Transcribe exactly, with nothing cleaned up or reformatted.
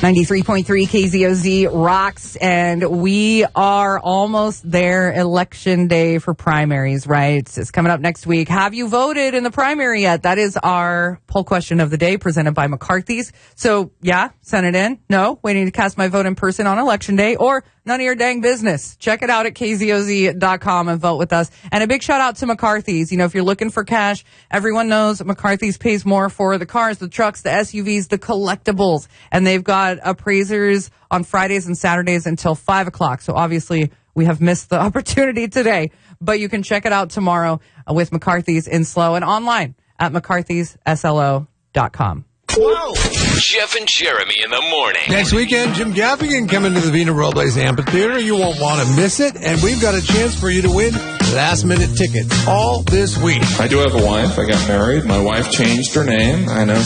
ninety-three point three K Z O Z rocks, and we are almost there. Election day for primaries, right? It's coming up next week. Have you voted in the primary yet? That is our poll question of the day, presented by McCarthy's. So, yeah, send it in. No, waiting to cast my vote in person on election day, or none of your dang business. Check it out at K Z O Z dot com and vote with us. And a big shout out to McCarthy's. You know, if you're looking for cash, everyone knows McCarthy's pays more for the cars, the trucks, the S U Vs, the collectibles. And they've got appraisers on Fridays and Saturdays until five o'clock. So obviously we have missed the opportunity today, but you can check it out tomorrow with McCarthy's in Slow and online at McCarthy's S L O dot com. Whoa! Jeff and Jeremy in the morning. Next weekend, Jim Gaffigan coming to the Vina Robles Amphitheater. You won't want to miss it. And we've got a chance for you to win last-minute tickets all this week. I do have a wife. I got married. My wife changed her name. I know